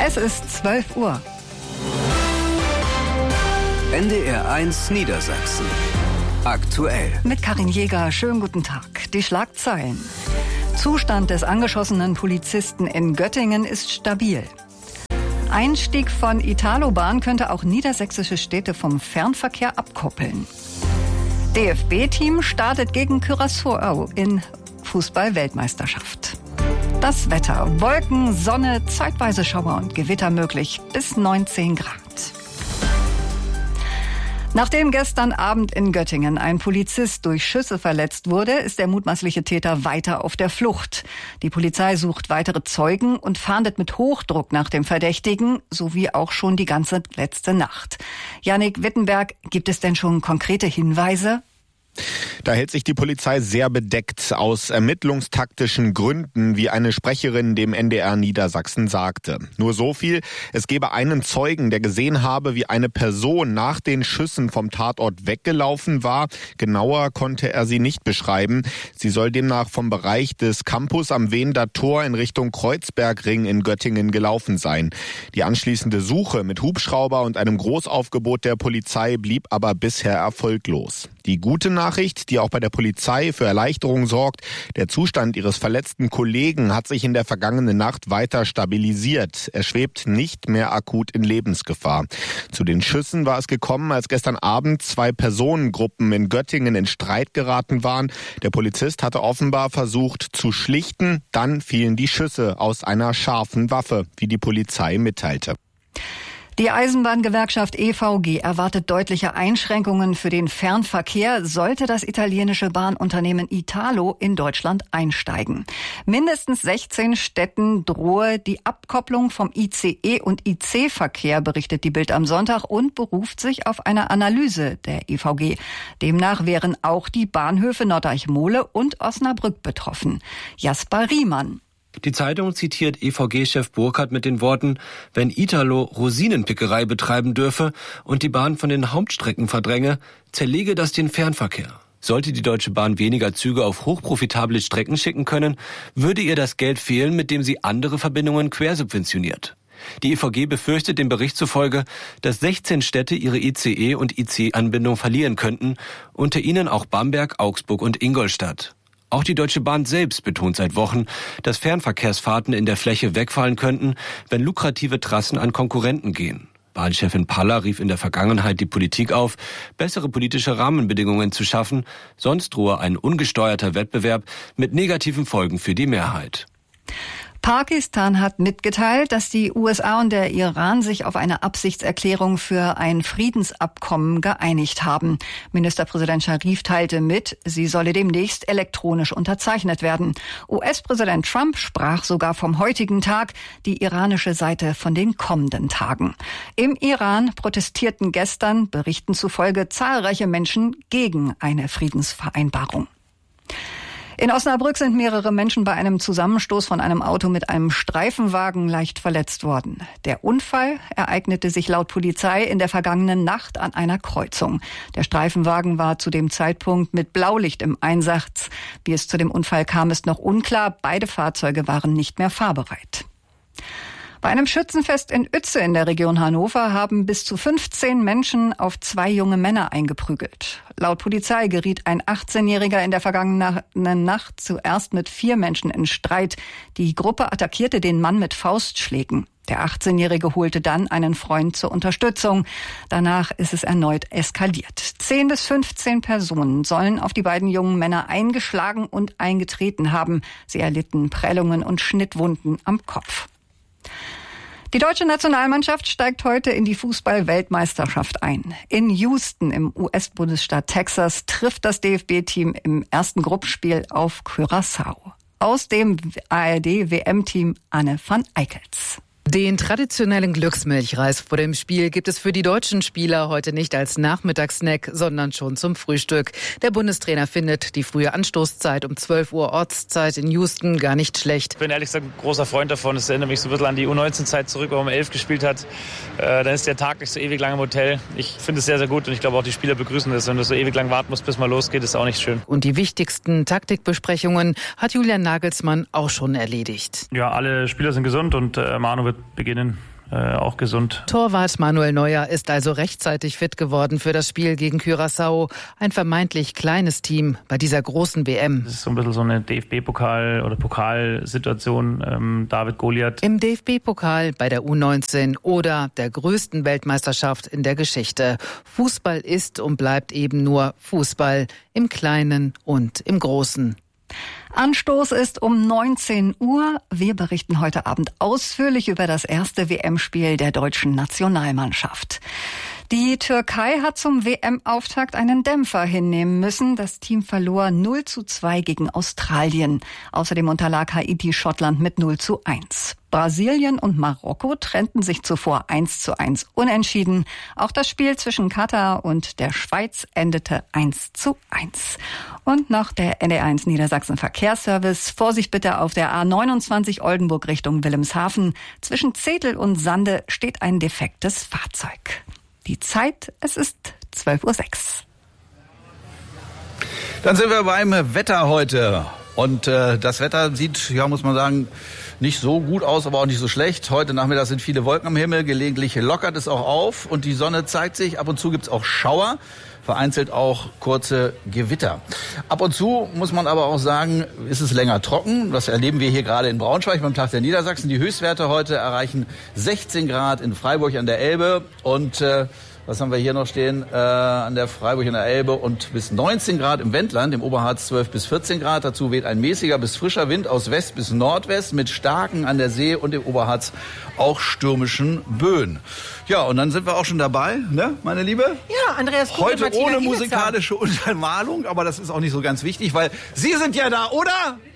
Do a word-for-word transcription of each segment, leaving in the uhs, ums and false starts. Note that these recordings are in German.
Es ist zwölf Uhr. N D R eins Niedersachsen. Aktuell. Mit Karin Jäger, schönen guten Tag. Die Schlagzeilen. Zustand des angeschossenen Polizisten in Göttingen ist stabil. Einstieg von Italobahn könnte auch niedersächsische Städte vom Fernverkehr abkoppeln. D F B-Team startet gegen Curaçao in Fußball-Weltmeisterschaft. Das Wetter. Wolken, Sonne, zeitweise Schauer und Gewitter möglich bis neunzehn Grad. Nachdem gestern Abend in Göttingen ein Polizist durch Schüsse verletzt wurde, ist der mutmaßliche Täter weiter auf der Flucht. Die Polizei sucht weitere Zeugen und fahndet mit Hochdruck nach dem Verdächtigen, sowie auch schon die ganze letzte Nacht. Jannik Wittenberg, gibt es denn schon konkrete Hinweise? Da hält sich die Polizei sehr bedeckt aus ermittlungstaktischen Gründen, wie eine Sprecherin dem N D R Niedersachsen sagte. Nur so viel: Es gebe einen Zeugen, der gesehen habe, wie eine Person nach den Schüssen vom Tatort weggelaufen war. Genauer konnte er sie nicht beschreiben. Sie soll demnach vom Bereich des Campus am Wehender Tor in Richtung Kreuzbergring in Göttingen gelaufen sein. Die anschließende Suche mit Hubschrauber und einem Großaufgebot der Polizei blieb aber bisher erfolglos. Die gute Nachricht, die auch bei der Polizei für Erleichterung sorgt: Der Zustand ihres verletzten Kollegen hat sich in der vergangenen Nacht weiter stabilisiert. Er schwebt nicht mehr akut in Lebensgefahr. Zu den Schüssen war es gekommen, als gestern Abend zwei Personengruppen in Göttingen in Streit geraten waren. Der Polizist hatte offenbar versucht zu schlichten. Dann fielen die Schüsse aus einer scharfen Waffe, wie die Polizei mitteilte. Die Eisenbahngewerkschaft E V G erwartet deutliche Einschränkungen für den Fernverkehr, sollte das italienische Bahnunternehmen Italo in Deutschland einsteigen. Mindestens sechzehn Städten drohe die Abkopplung vom I C E- und I C-Verkehr, berichtet die Bild am Sonntag und beruft sich auf eine Analyse der E V G. Demnach wären auch die Bahnhöfe Norddeich-Mohle und Osnabrück betroffen. Jasper Riemann. Die Zeitung zitiert E V G-Chef Burkhardt mit den Worten: Wenn Italo Rosinenpickerei betreiben dürfe und die Bahn von den Hauptstrecken verdränge, zerlege das den Fernverkehr. Sollte die Deutsche Bahn weniger Züge auf hochprofitable Strecken schicken können, würde ihr das Geld fehlen, mit dem sie andere Verbindungen quersubventioniert. Die E V G befürchtet dem Bericht zufolge, dass sechzehn Städte ihre I C E- und I C-Anbindung verlieren könnten, unter ihnen auch Bamberg, Augsburg und Ingolstadt. Auch die Deutsche Bahn selbst betont seit Wochen, dass Fernverkehrsfahrten in der Fläche wegfallen könnten, wenn lukrative Trassen an Konkurrenten gehen. Bahnchefin Paller rief in der Vergangenheit die Politik auf, bessere politische Rahmenbedingungen zu schaffen, sonst drohe ein ungesteuerter Wettbewerb mit negativen Folgen für die Mehrheit. Pakistan hat mitgeteilt, dass die U S A und der Iran sich auf eine Absichtserklärung für ein Friedensabkommen geeinigt haben. Ministerpräsident Scharif teilte mit, sie solle demnächst elektronisch unterzeichnet werden. U S-Präsident Trump sprach sogar vom heutigen Tag, die iranische Seite von den kommenden Tagen. Im Iran protestierten gestern, Berichten zufolge, zahlreiche Menschen gegen eine Friedensvereinbarung. In Osnabrück sind mehrere Menschen bei einem Zusammenstoß von einem Auto mit einem Streifenwagen leicht verletzt worden. Der Unfall ereignete sich laut Polizei in der vergangenen Nacht an einer Kreuzung. Der Streifenwagen war zu dem Zeitpunkt mit Blaulicht im Einsatz. Wie es zu dem Unfall kam, ist noch unklar. Beide Fahrzeuge waren nicht mehr fahrbereit. Bei einem Schützenfest in Uetze in der Region Hannover haben bis zu fünfzehn Menschen auf zwei junge Männer eingeprügelt. Laut Polizei geriet ein achtzehnjähriger in der vergangenen Nacht zuerst mit vier Menschen in Streit. Die Gruppe attackierte den Mann mit Faustschlägen. Der achtzehnjährige holte dann einen Freund zur Unterstützung. Danach ist es erneut eskaliert. Zehn bis fünfzehn Personen sollen auf die beiden jungen Männer eingeschlagen und eingetreten haben. Sie erlitten Prellungen und Schnittwunden am Kopf. Die deutsche Nationalmannschaft steigt heute in die Fußball-Weltmeisterschaft ein. In Houston im U S-Bundesstaat Texas trifft das D F B-Team im ersten Gruppenspiel auf Curaçao. Aus dem A R D-W M-Team Anne van Eickels. Den traditionellen Glücksmilchreis vor dem Spiel gibt es für die deutschen Spieler heute nicht als Nachmittagssnack, sondern schon zum Frühstück. Der Bundestrainer findet die frühe Anstoßzeit um zwölf Uhr Ortszeit in Houston gar nicht schlecht. Ich bin ehrlich gesagt ein großer Freund davon. Es erinnert mich so ein bisschen an die U neunzehn Zeit zurück, wo man um elf gespielt hat. Äh, dann ist der Tag nicht so ewig lang im Hotel. Ich finde es sehr, sehr gut und ich glaube auch die Spieler begrüßen das. Wenn du so ewig lang warten musst, bis mal losgeht, ist auch nicht schön. Und die wichtigsten Taktikbesprechungen hat Julian Nagelsmann auch schon erledigt. Ja, alle Spieler sind gesund und äh, Manu wird wird beginnen. Äh, auch gesund. Torwart Manuel Neuer ist also rechtzeitig fit geworden für das Spiel gegen Curaçao. Ein vermeintlich kleines Team bei dieser großen W M. Das ist so ein bisschen so eine D F B-Pokal- oder Pokalsituation. Ähm, David Goliath. Im D F B-Pokal, bei der U neunzehn oder der größten Weltmeisterschaft in der Geschichte. Fußball ist und bleibt eben nur Fußball im Kleinen und im Großen. Anstoß ist um neunzehn Uhr. Wir berichten heute Abend ausführlich über das erste W M-Spiel der deutschen Nationalmannschaft. Die Türkei hat zum W M-Auftakt einen Dämpfer hinnehmen müssen. Das Team verlor null zu zwei gegen Australien. Außerdem unterlag Haiti Schottland mit null zu eins. Brasilien und Marokko trennten sich zuvor eins zu eins unentschieden. Auch das Spiel zwischen Katar und der Schweiz endete eins zu eins. Und noch der N D R eins Niedersachsen Verkehrsservice. Vorsicht bitte auf der A neunundzwanzig Oldenburg Richtung Wilhelmshaven. Zwischen Zetel und Sande steht ein defektes Fahrzeug. Die Zeit, es ist zwölf Uhr sechs. Dann sind wir beim Wetter heute. Und äh, das Wetter sieht, ja, muss man sagen, nicht so gut aus, aber auch nicht so schlecht. Heute Nachmittag sind viele Wolken am Himmel, gelegentlich lockert es auch auf und die Sonne zeigt sich. Ab und zu gibt's auch Schauer, vereinzelt auch kurze Gewitter. Ab und zu muss man aber auch sagen, ist es länger trocken. Das erleben wir hier gerade in Braunschweig beim Tag der Niedersachsen. Die Höchstwerte heute erreichen sechzehn Grad in Freiburg an der Elbe und äh, was haben wir hier noch stehen? Äh, an der Freiburg an der Elbe und bis neunzehn Grad im Wendland, im Oberharz zwölf bis vierzehn Grad. Dazu weht ein mäßiger bis frischer Wind aus West bis Nordwest mit starken an der See und im Oberharz auch stürmischen Böen. Ja, und dann sind wir auch schon dabei, ne, meine Liebe? Ja, Andreas Kuhn Heute und Martina ohne Gielitzer. musikalische Untermalung, aber das ist auch nicht so ganz wichtig, weil Sie sind ja da, oder?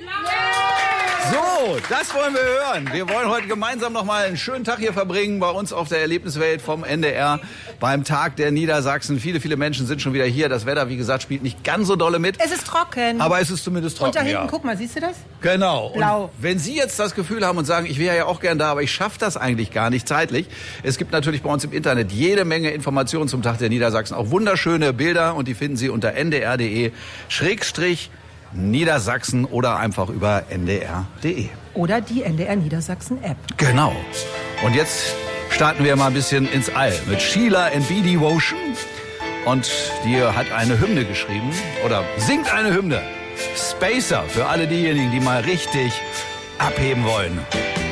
So, das wollen wir hören. Wir wollen heute gemeinsam noch mal einen schönen Tag hier verbringen bei uns auf der Erlebniswelt vom N D R beim Tag der Niedersachsen. Viele, viele Menschen sind schon wieder hier. Das Wetter, wie gesagt, spielt nicht ganz so dolle mit. Es ist trocken. Aber es ist zumindest trocken, Und da hinten, ja. guck mal, siehst du das? Genau. Blau. Und wenn Sie jetzt das Gefühl haben und sagen, ich wäre ja auch gern da, aber ich schaffe das eigentlich gar nicht zeitlich. Es gibt natürlich bei uns im Internet jede Menge Informationen zum Tag der Niedersachsen. Auch wunderschöne Bilder und die finden Sie unter n d r punkt d e Schrägstrich Niedersachsen oder einfach über n d r punkt d e. Oder die N D R Niedersachsen App. Genau. Und jetzt starten wir mal ein bisschen ins All mit Sheila and B Devotion. Und die hat eine Hymne geschrieben oder singt eine Hymne. Spacer für alle diejenigen, die mal richtig abheben wollen.